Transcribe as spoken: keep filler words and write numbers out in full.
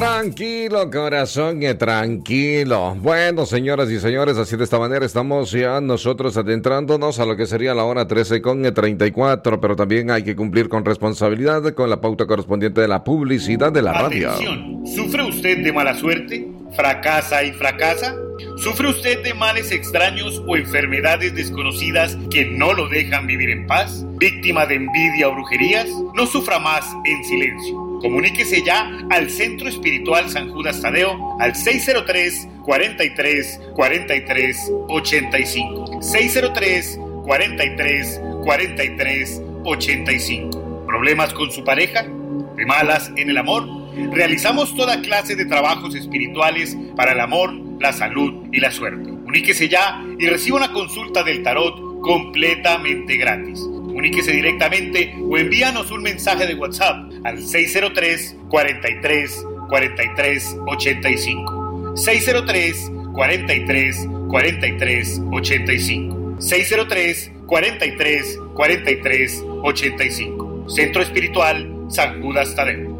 Tranquilo, corazón, eh, tranquilo. Bueno, señoras y señores, así de esta manera estamos ya nosotros adentrándonos a lo que sería la hora trece con treinta y cuatro, pero también hay que cumplir con responsabilidad con la pauta correspondiente de la publicidad de la radio. Atención, ¿sufre usted de mala suerte? ¿Fracasa y fracasa? ¿Sufre usted de males extraños o enfermedades desconocidas que no lo dejan vivir en paz? ¿Víctima de envidia o brujerías? No sufra más en silencio. Comuníquese ya al Centro Espiritual San Judas Tadeo al seis cero tres, cuarenta y tres, cuarenta y tres, ochenta y cinco. seis cero tres, cuarenta y tres, cuarenta y tres, ochenta y cinco. ¿Problemas con su pareja? ¿De malas en el amor? Realizamos toda clase de trabajos espirituales para el amor, la salud y la suerte. Comuníquese ya y reciba una consulta del tarot completamente gratis. Comuníquese directamente o envíanos un mensaje de WhatsApp al seis cero tres, cuarenta y tres, cuarenta y tres, ochenta y cinco. seis cero tres, cuarenta y tres, cuarenta y tres, ochenta y cinco. seis cero tres, cuarenta y tres, cuarenta y tres, ochenta y cinco. Centro Espiritual San Judas Tadeo.